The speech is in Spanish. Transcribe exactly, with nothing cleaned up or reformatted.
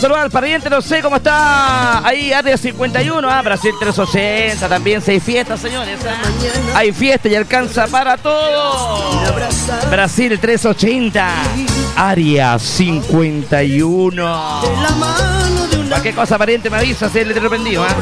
saludar al pariente, no sé cómo está ahí, área cincuenta y uno, ah, Brasil trescientos ochenta, también seis fiestas, señores. ¿Ah? Hay fiesta y alcanza para todo. Brasil trescientos ochenta, área cincuenta y uno. Cualquier cosa, pariente, me avisa si le he reprendido, ¿ah?